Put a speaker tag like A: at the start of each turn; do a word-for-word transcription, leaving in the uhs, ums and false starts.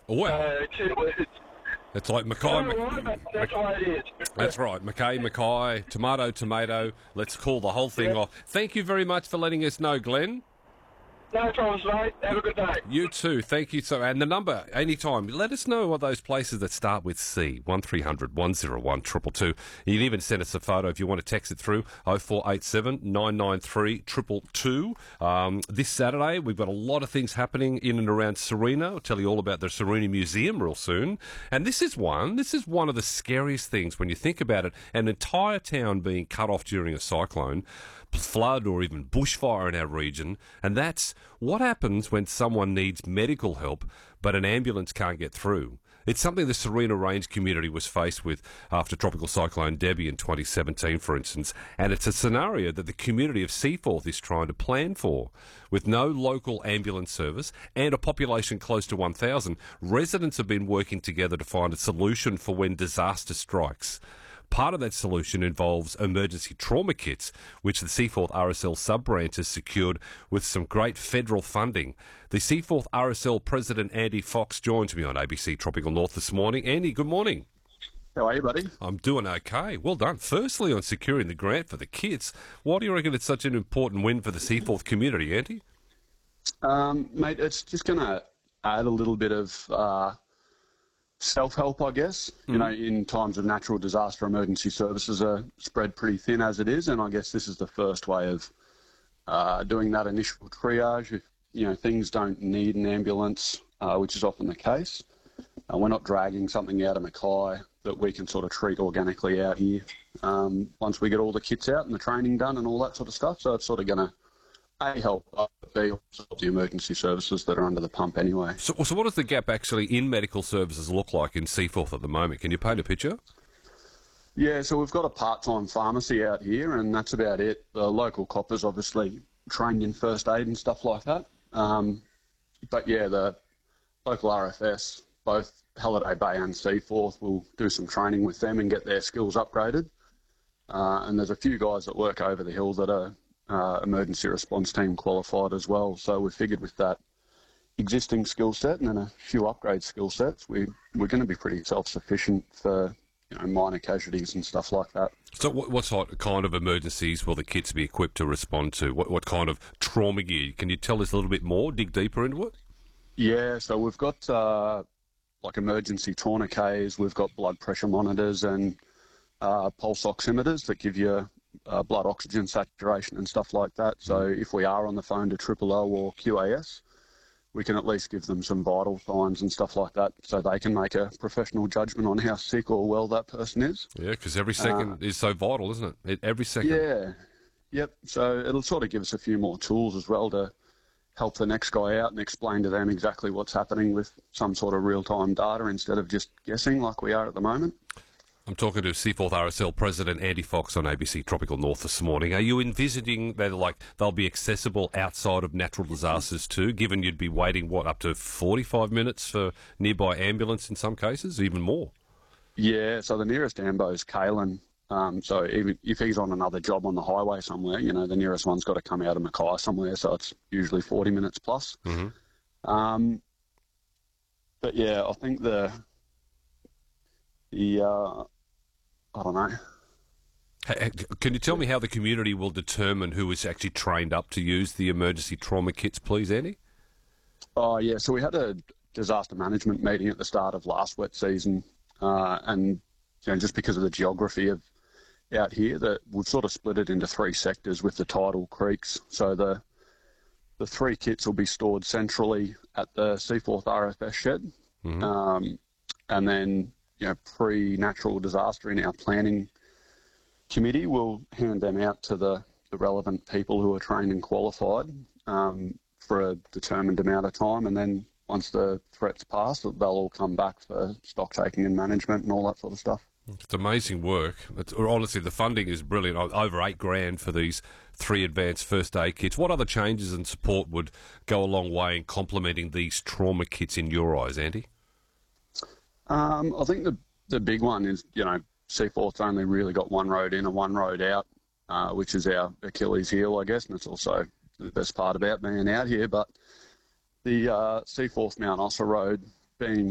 A: Well,
B: Uh, it's, it's,
A: it's like Mackay.
B: I don't know, but that's the way it is.
A: That's right. Mackay, Mackay, tomato, tomato. Let's call the whole thing
B: Yeah.
A: off. Thank you very much for letting us know, Glenn.
B: No problems, mate. Have a good day.
A: You too. Thank you. So, and the number, anytime, let us know what those places that start with C, one three hundred one oh one two two two. You can even send us a photo if you want to text it through, oh four eight seven nine nine three two two two. Um, this Saturday, we've got a lot of things happening in and around Sarina. I'll tell you all about the Sarina Museum real soon. And this is one, this is one of the scariest things when you think about it, an entire town being cut off during a cyclone, flood or even bushfire in our region, and that's what happens when someone needs medical help but an ambulance can't get through. It's something the Sarina Range community was faced with after Tropical Cyclone Debbie in twenty seventeen, for instance, and it's a scenario that the community of Seaforth is trying to plan for. With no local ambulance service and a population close to one thousand, residents have been working together to find a solution for when disaster strikes. Part of that solution involves emergency trauma kits, which the Seaforth R S L sub-branch has secured with some great federal funding. The Seaforth R S L President Andy Fox joins me on A B C Tropical North this morning. Andy, good morning.
C: How are you, buddy?
A: I'm doing okay. Well done. Firstly, on securing the grant for the kits, why do you reckon it's such an important win for the Seaforth community, Andy?
C: Um, mate, it's just going to add a little bit of uh, self-help, I guess. Mm. You know, in times of natural disaster, emergency services are spread pretty thin as it is, and I guess this is the first way of uh, doing that initial triage. If, you know, things don't need an ambulance, uh, which is often the case, uh, we're not dragging something out of Mackay that we can sort of treat organically out here um, once we get all the kits out and the training done and all that sort of stuff. So it's sort of going to A, help B, also help the emergency services that are under the pump anyway.
A: So, so what does the gap actually in medical services look like in Seaforth at the moment? Can you paint a picture?
C: Yeah, so we've got a part-time pharmacy out here, and that's about it. The local coppers obviously trained in first aid and stuff like that. Um, but yeah, the local R F S, both Halliday Bay and Seaforth, will do some training with them and get their skills upgraded. Uh, and there's a few guys that work over the hill that are Uh, emergency response team qualified as well. So we figured with that existing skill set and then a few upgrade skill sets, we, we're going to be pretty self-sufficient for, you know, minor casualties and stuff like that.
A: So what, what sort of kind of emergencies will the kits be equipped to respond to? What, what kind of trauma gear? Can you tell us a little bit more, dig deeper into it?
C: Yeah, so we've got uh, like emergency tourniquets, we've got blood pressure monitors and uh, pulse oximeters that give you Uh, blood oxygen saturation and stuff like that. So if we are on the phone to Triple O or Q A S, we can at least give them some vital signs and stuff like that so they can make a professional judgment on how sick or well that person is.
A: Yeah, because every second uh, is so vital, isn't it? it? Every second.
C: Yeah, yep. So it'll sort of give us a few more tools as well to help the next guy out and explain to them exactly what's happening with some sort of real-time data instead of just guessing like we are at the moment.
A: I'm talking to Seaforth R S L President Andy Fox on A B C Tropical North this morning. Are you envisaging that like they'll be accessible outside of natural disasters too, given you'd be waiting, what, up to forty-five minutes for nearby ambulance in some cases, even more?
C: Yeah, so the nearest ambo is Kalen. Um, so even if he's on another job on the highway somewhere, you know, the nearest one's got to come out of Mackay somewhere, so it's usually forty minutes plus.
A: Mm-hmm.
C: Um, but yeah, I think the, the uh, I don't know.
A: Hey, can you tell me how the community will determine who is actually trained up to use the emergency trauma kits, please, Andy?
C: Oh, yeah, so we had a disaster management meeting at the start of last wet season, uh, and you know, just because of the geography of out here, that we've sort of split it into three sectors with the tidal creeks. So the the three kits will be stored centrally at the Seaforth R F S shed,
A: mm-hmm.
C: um, and then you know, pre-natural disaster in our planning committee, we'll hand them out to the, the relevant people who are trained and qualified um, for a determined amount of time. And then once the threats pass, they'll all come back for stock taking and management and all that sort of stuff.
A: It's amazing work. It's, honestly, the funding is brilliant. Over eight grand for these three advanced first aid kits. What other changes and support would go a long way in complementing these trauma kits in your eyes, Andy?
C: Um, I think the the big one is, you know, Seaforth's only really got one road in and one road out, uh, which is our Achilles heel, I guess, and it's also the best part about being out here. But the uh, Seaforth Mount Ossa Road being